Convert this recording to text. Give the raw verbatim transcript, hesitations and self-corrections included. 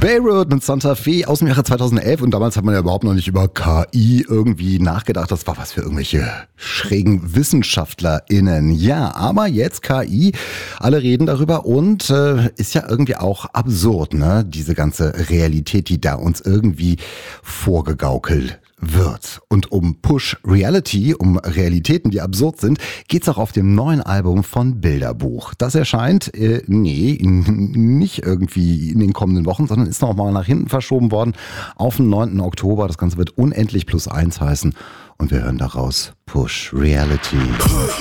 Beirut mit Santa Fe aus dem Jahre zweitausendelf und damals hat man ja überhaupt noch nicht über K I irgendwie nachgedacht. Das war was für irgendwelche schrägen WissenschaftlerInnen. Ja, aber jetzt K I, alle reden darüber und äh, ist ja irgendwie auch absurd, ne? Diese ganze Realität, die da uns irgendwie vorgegaukelt wird. Und um Push Reality, um Realitäten, die absurd sind, geht's auch auf dem neuen Album von Bilderbuch. Das erscheint, äh, nee, in, nicht irgendwie in den kommenden Wochen, sondern ist noch mal nach hinten verschoben worden auf den neunten Oktober. Das Ganze wird unendlich plus eins heißen und wir hören daraus Push Reality. Push.